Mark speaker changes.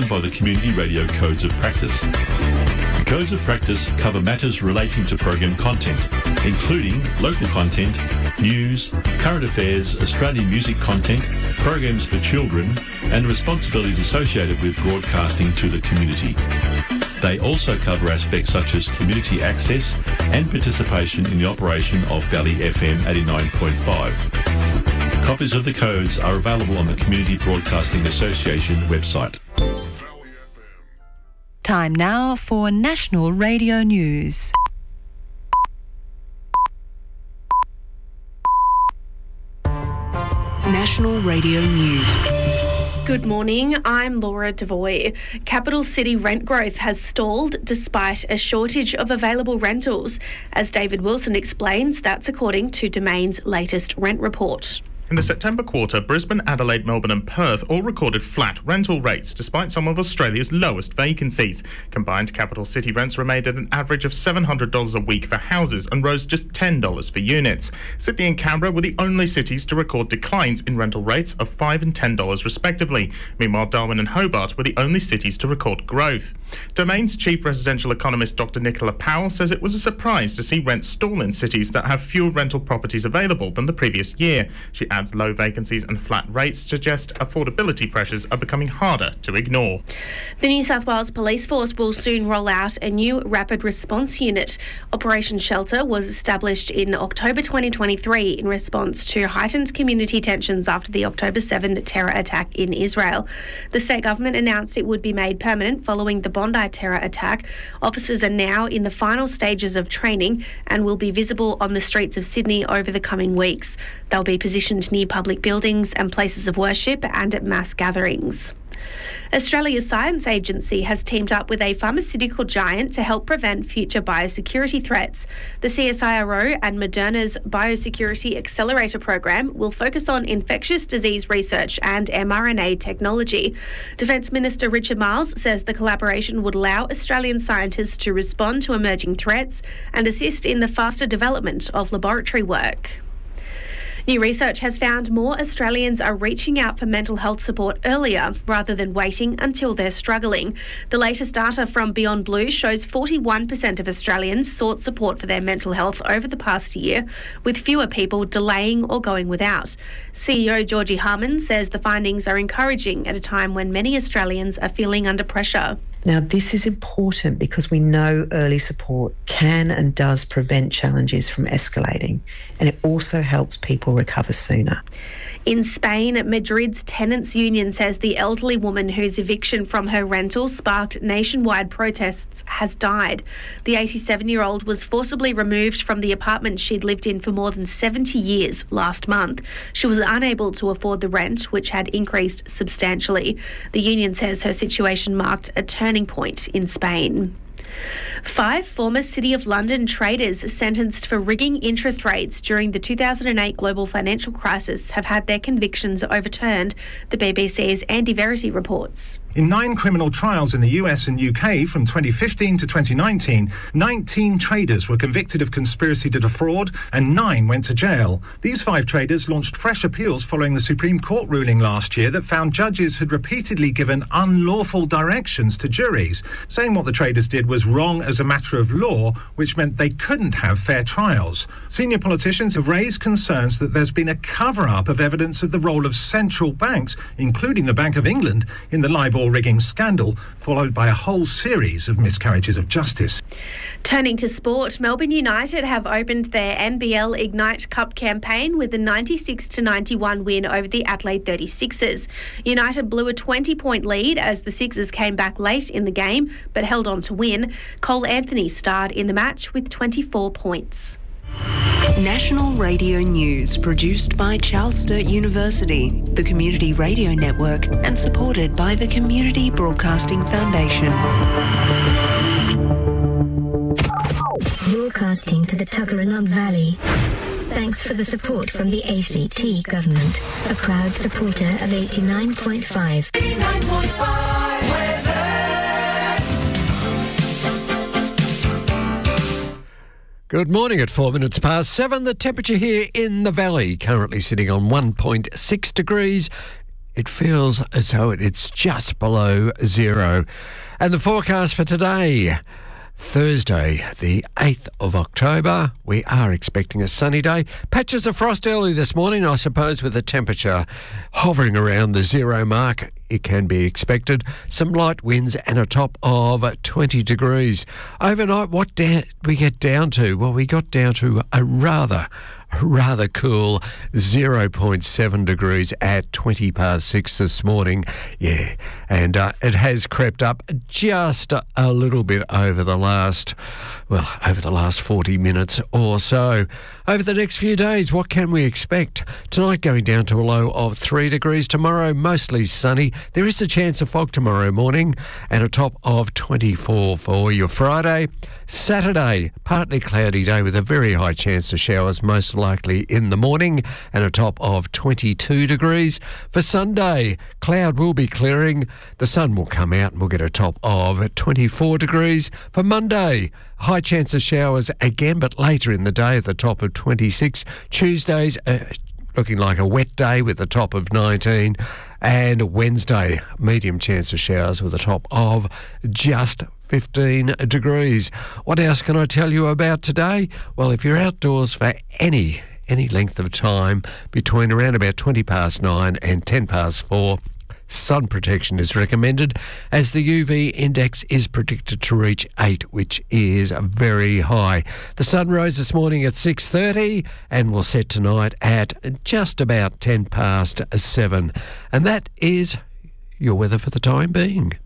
Speaker 1: governed by the Community Radio Codes of Practice. The Codes of Practice cover matters relating to program content, including local content, news, current affairs, Australian music content, programs for children, and responsibilities associated with broadcasting to the community. They also cover aspects such as community access and participation in the operation of Valley FM 89.5. Copies of the codes are available on the Community Broadcasting Association website.
Speaker 2: Time now for National Radio News.
Speaker 3: National Radio News.
Speaker 4: Good morning, I'm Laura Devoy. Capital City rent growth has stalled despite a shortage of available rentals. As David Wilson explains, that's according to Domain's latest rent report.
Speaker 5: In the September quarter, Brisbane, Adelaide, Melbourne and Perth all recorded flat rental rates despite some of Australia's lowest vacancies. Combined capital city rents remained at an average of $700 a week for houses and rose just $10 for units. Sydney and Canberra were the only cities to record declines in rental rates of $5 and $10 respectively. Meanwhile, Darwin and Hobart were the only cities to record growth. Domain's chief residential economist Dr. Nicola Powell says it was a surprise to see rents stall in cities that have fewer rental properties available than the previous year. She adds low vacancies and flat rates suggest affordability pressures are becoming harder to ignore.
Speaker 4: The New South Wales Police Force will soon roll out a new rapid response unit. Operation Shelter was established in October 2023 in response to heightened community tensions after the October 7 terror attack in Israel. The state government announced it would be made permanent following the Bondi terror attack. Officers are now in the final stages of training and will be visible on the streets of Sydney over the coming weeks. They'll be positioned near public buildings and places of worship and at mass gatherings. Australia's Science Agency has teamed up with a pharmaceutical giant to help prevent future biosecurity threats. The CSIRO and Moderna's Biosecurity Accelerator program will focus on infectious disease research and mRNA technology. Defence Minister Richard Marles says the collaboration would allow Australian scientists to respond to emerging threats and assist in the faster development of laboratory work. New research has found more Australians are reaching out for mental health support earlier rather than waiting until they're struggling. The latest data from Beyond Blue shows 41% of Australians sought support for their mental health over the past year, with fewer people delaying or going without. CEO Georgie Harman says the findings are encouraging at a time when many Australians are feeling under pressure.
Speaker 6: Now, this is important because we know early support can and does prevent challenges from escalating, and it also helps people recover sooner.
Speaker 4: In Spain, Madrid's tenants union says the elderly woman whose eviction from her rental sparked nationwide protests has died. The 87-year-old was forcibly removed from the apartment she'd lived in for more than 70 years last month. She was unable to afford the rent, which had increased substantially. The union says her situation marked a turning point in Spain. 5 former City of London traders sentenced for rigging interest rates during the 2008 global financial crisis have had their convictions overturned, the BBC's Andy Verity reports.
Speaker 7: In 9 criminal trials in the US and UK from 2015 to 2019, 19 traders were convicted of conspiracy to defraud and 9 went to jail. These 5 traders launched fresh appeals following the Supreme Court ruling last year that found judges had repeatedly given unlawful directions to juries, saying what the traders did was wrong as a matter of law, which meant they couldn't have fair trials. Senior politicians have raised concerns that there's been a cover-up of evidence of the role of central banks, including the Bank of England, in the LIBOR rigging scandal, followed by a whole series of miscarriages of justice.
Speaker 4: Turning to sport, Melbourne United have opened their NBL Ignite Cup campaign with a 96-91 win over the Adelaide 36ers. United blew a 20-point lead as the Sixers came back late in the game but held on to win. Cole Anthony starred in the match with 24 points.
Speaker 3: National Radio News, produced by Charles Sturt University, the Community Radio Network, and supported by the Community Broadcasting Foundation.
Speaker 8: Broadcasting to the Tuggeranong Valley. Thanks for the support from the ACT government, a proud supporter of 89.5. 89.5 weather.
Speaker 9: Good morning at 4 minutes past 7. The temperature here in the valley currently sitting on 1.6 degrees. it feels as though it's just below zero. And the forecast for today, Thursday, the 8th of October, we are expecting a sunny day. Patches of frost early this morning, I suppose, with the temperature hovering around the zero mark. It can be expected. Some light winds and a top of 20 degrees. Overnight, what we get down to? Well, we got down to a rather cool 0.7 degrees at 20 past 6 this morning. Yeah, and it has crept up just a little bit over the last 40 minutes or so. Over the next few days, what can we expect? Tonight going down to a low of 3 degrees. Tomorrow, mostly sunny. There is a chance of fog tomorrow morning and a top of 24 for your Friday. Saturday, partly cloudy day with a very high chance of showers, most likely in the morning, and a top of 22 degrees. For Sunday, cloud will be clearing. The sun will come out and we'll get a top of 24 degrees. For Monday, high chance of showers again, but later in the day at the top of 26. Tuesday's looking like a wet day with a top of 19. And Wednesday, medium chance of showers with a top of just 15 degrees. What else can I tell you about today? Well, if you're outdoors for any length of time between around about 20 past 9 and 10 past 4, sun protection is recommended, as the UV index is predicted to reach 8, which is very high. The sun rose this morning at 6:30 and will set tonight at just about 10 past 7. And that is your weather for the time being.